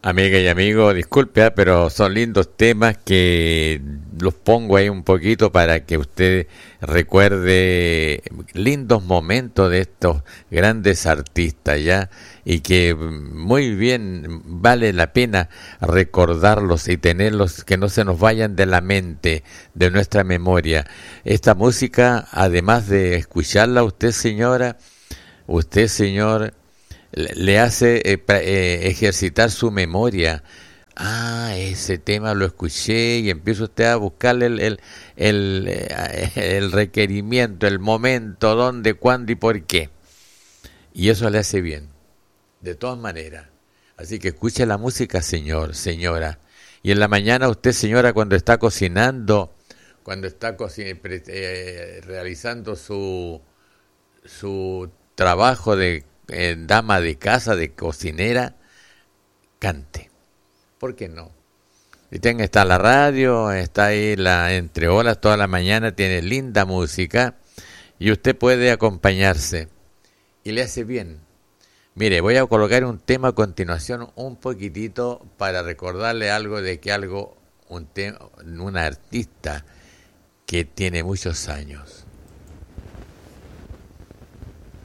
Amiga y amigo, disculpe, pero son lindos temas que los pongo ahí un poquito para que usted recuerde lindos momentos de estos grandes artistas, ¿ya? Y que muy bien vale la pena recordarlos y tenerlos, que no se nos vayan de la mente, de nuestra memoria. Esta música, además de escucharla usted, señora, usted, señor, le hace ejercitar su memoria. Ah, ese tema lo escuché y empieza usted a buscarle el requerimiento, el momento, dónde, cuándo y por qué. Y eso le hace bien, de todas maneras. Así que escuche la música, señor, señora. Y en la mañana usted, señora, cuando está cocinando, cuando está realizando su trabajo de dama de casa, de cocinera, cante. ¿Por qué no? Y está la radio, está ahí la entre olas toda la mañana, tiene linda música y usted puede acompañarse y le hace bien. Mire, voy a colocar un tema a continuación un poquitito para recordarle algo de que un artista que tiene muchos años.